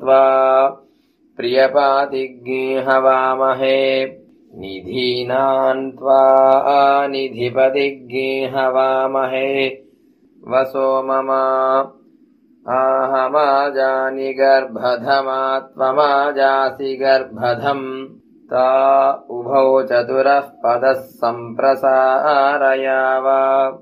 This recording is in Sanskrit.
त्वा प्रियपातिज्ञे हवामहे निधीनान् त्वा निधिपतिज्ञे हवामहे वसो मम आहमाजानि गर्भधमा त्वमाजासि गर्भधम् ता उभौ चतुरः पदः सम्प्रसारयाव।